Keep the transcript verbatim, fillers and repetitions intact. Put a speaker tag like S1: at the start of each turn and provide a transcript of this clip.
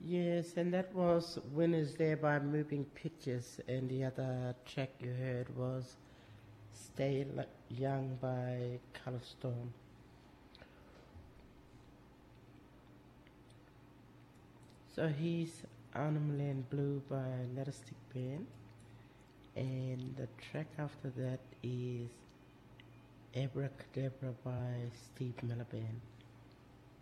S1: Yes, and that was Wednesday by Moving Pictures, and the other track you heard was Stay Li- Young by Colorstone. So he's Animal and Blue by Letterstick Band, and the track after that is Abracadabra by Steve Miller Band.